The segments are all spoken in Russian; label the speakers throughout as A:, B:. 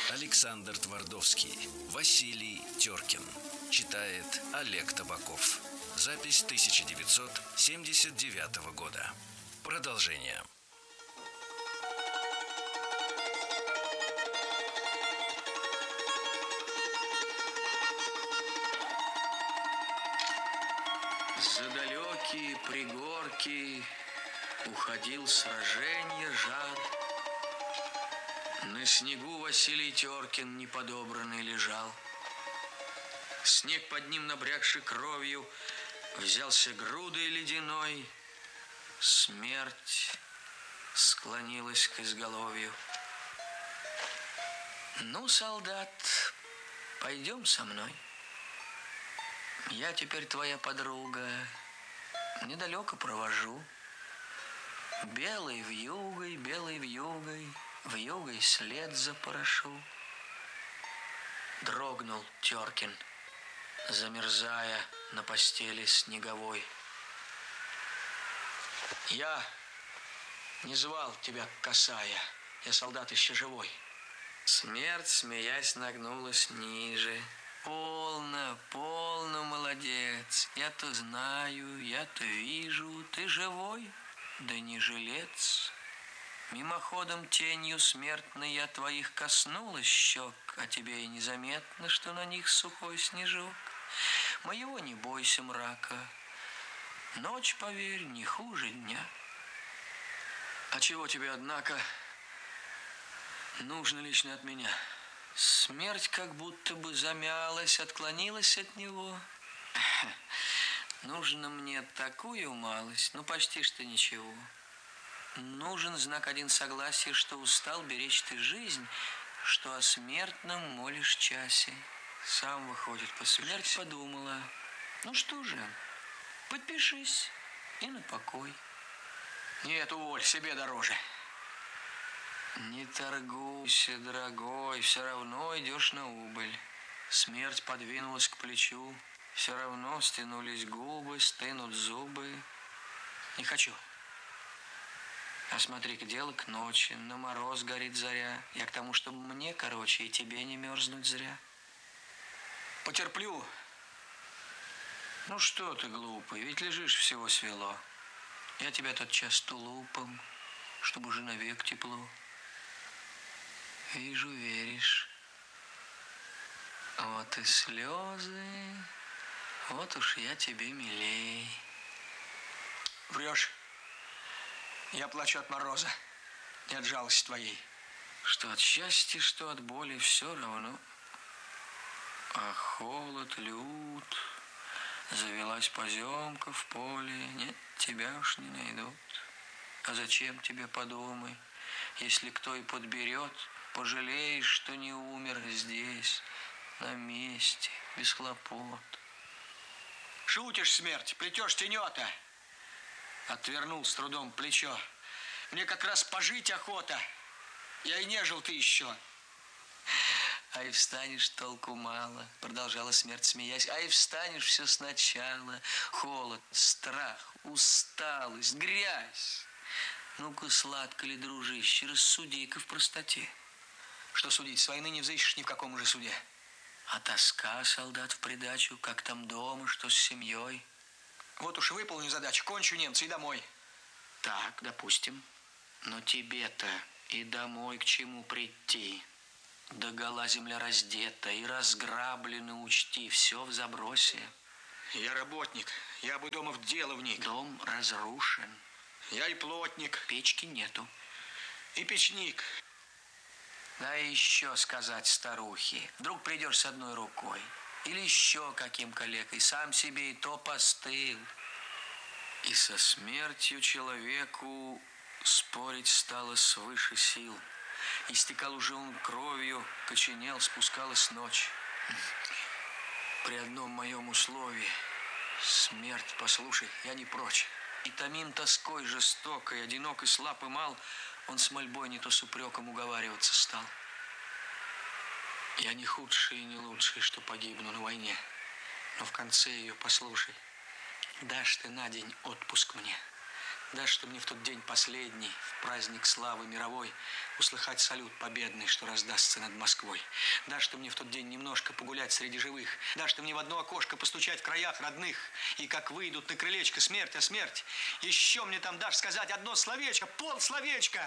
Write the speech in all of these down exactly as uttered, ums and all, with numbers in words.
A: Александр Твардовский, Василий Теркин. Читает Олег Табаков. Запись тысяча девятьсот семьдесят девятого года. Продолжение.
B: За далекие пригорки уходил сраженье жар. На снегу Василий Теркин неподобранный лежал. Снег под ним, набрякший кровью, взялся грудой ледяной. Смерть склонилась к изголовью. Ну, солдат, пойдем со мной. Я теперь твоя подруга, недалеко провожу. Белой вьюгой, белой вьюгой, вьюгой след запорошу. Дрогнул Теркин, замерзая на постели снеговой. Я не звал тебя, косая, я солдат еще живой. Смерть, смеясь, нагнулась ниже. Полно, полно, молодец. Я-то знаю, я-то вижу, ты живой, да не жилец. Мимоходом тенью смертной я твоих коснулась щек, а тебе и незаметно, что на них сухой снежок. Моего не бойся мрака, ночь, поверь, не хуже дня. А чего тебе, однако, нужно лично от меня? Смерть как будто бы замялась, отклонилась от него. Нужно мне такую малость, ну почти что ничего. Нужен знак один согласия, что устал беречь ты жизнь, что о смертном молишь часе. Сам выходит по смерти. Подумала, ну что же, подпишись и на покой. Нет, уволь, себе дороже. Не торгуйся, дорогой, все равно идешь на убыль. Смерть подвинулась к плечу, все равно стянулись губы, стынут зубы. Не хочу. А смотри-ка, дело к ночи, на мороз горит заря. Я к тому, чтобы мне, короче, и тебе не мерзнуть зря. Потерплю. Ну что ты, глупый, ведь лежишь, всего свело. Я тебя тот час тулупом, чтобы уже навек тепло. Вижу, веришь. Вот и слезы, вот уж я тебе милей. Врешь. Я плачу от мороза, не от жалости твоей. Что от счастья, что от боли, все равно. А холод лют, завелась поземка в поле. Нет, тебя уж не найдут. А зачем тебе, подумай, если кто и подберет, пожалеешь, что не умер здесь, на месте, без хлопот. Шутишь, смерть, плетешь тенета. Отвернул с трудом плечо. Мне как раз пожить охота. Я и не жил ты еще. А и встанешь, толку мало, продолжала смерть, смеясь. А и встанешь все сначала. Холод, страх, усталость, грязь. Ну-ка, сладко ли, дружище, рассуди-ка в простоте. Что судить, с войны не взыщешь ни в каком же суде. А тоска, солдат, в придачу, как там дома, что с семьей. Вот уж выполню задачу, кончу немца и домой. Так, допустим. Но тебе-то и домой к чему прийти? Догола земля раздета и разграблена, учти, все в забросе. Я работник, я бы дома в дело вник. Дом разрушен. Я и плотник. Печки нету. И печник. Да еще сказать старухе. Вдруг придешь с одной рукой. Или еще каким калекой. Сам себе и то постыл. И со смертью человеку спорить стало свыше сил. Истекал уже он кровью, коченел, спускалась ночь. При одном моем условии. Смерть, послушай, я не прочь. И томим тоской жестокой, одинок и слаб и мал, он с мольбой не то с упреком уговариваться стал. Я не худший и не лучший, что погибну на войне. Но в конце ее, послушай, дашь ты на день отпуск мне. Дашь ты мне в тот день последний, в праздник славы мировой, услыхать салют победный, что раздастся над Москвой. Дашь ты мне в тот день немножко погулять среди живых. Дашь ты мне в одно окошко постучать в краях родных. И как выйдут на крылечко смерть, а смерть, еще мне там дашь сказать одно словечко, полсловечка.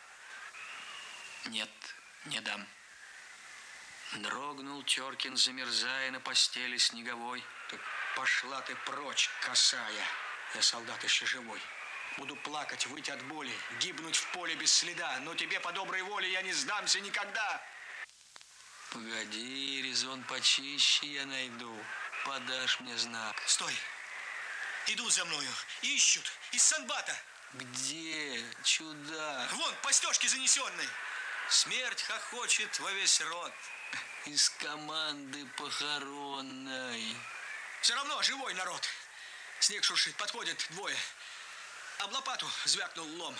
B: Нет, не дам. Дрогнул Теркин, замерзая на постели снеговой. Так пошла ты прочь, косая, я солдат еще живой. Буду плакать, выть от боли, гибнуть в поле без следа, но тебе по доброй воле я не сдамся никогда. Погоди, резон почище я найду, подашь мне знак. Стой, идут за мною, ищут, из Санбата. Где, чудак? Вон, по стежке занесенной. Смерть хохочет во весь рот. Из команды похоронной. Все равно живой народ. Снег шуршит, подходят двое. Об лопату звякнул лом.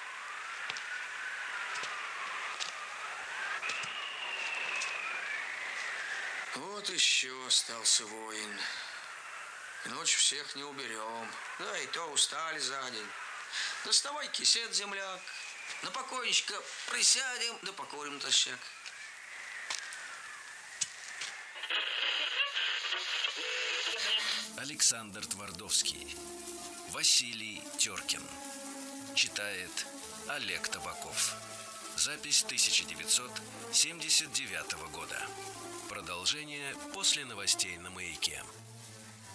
B: Вот еще остался воин. Ночь всех не уберем. Да и то устали за день. Доставай кисет, земляк. На покойничка присядем, да покурим тощак.
A: Александр Твардовский. Василий Теркин. Читает Олег Табаков. Запись тысяча девятьсот семьдесят девятого года. Продолжение после новостей на Маяке.